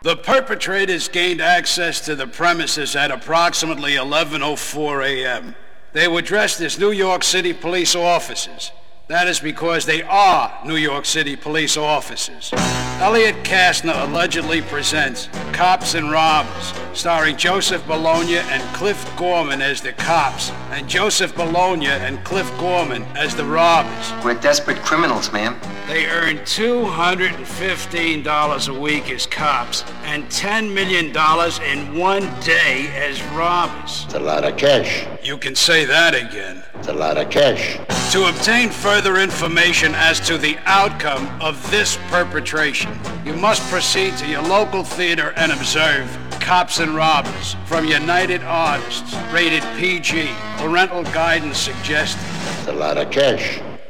The perpetrators gained access to the premises at approximately 11:04 a.m. They were dressed as New York City police officers. That is because they are New York City police officers. Elliot Kastner allegedly presents Cops and Robbers, starring Joseph Bologna and Cliff Gorman as the cops, and Joseph Bologna and Cliff Gorman as the robbers. We're desperate criminals, ma'am. They earn $215 a week as cops and $10 million in one day as robbers. It's a lot of cash. You can say that again. It's a lot of cash. To obtain further information as to the outcome of this perpetration, you must proceed to your local theater and observe Cops and Robbers from United Artists, rated PG. Parental guidance suggested. It's a lot of cash.